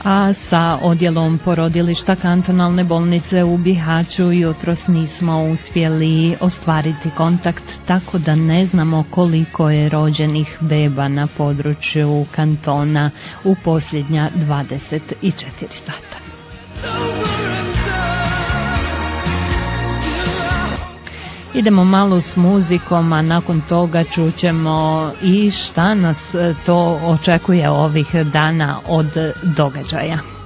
A sa odjelom porodilišta kantonalne bolnice u Bihaću jutros nismo uspjeli ostvariti kontakt, tako da ne znamo koliko je rođenih beba na području kantona u posljednja 24 sata. Idemo malo s muzikom, a nakon toga čućemo i šta nas to očekuje ovih dana od događaja.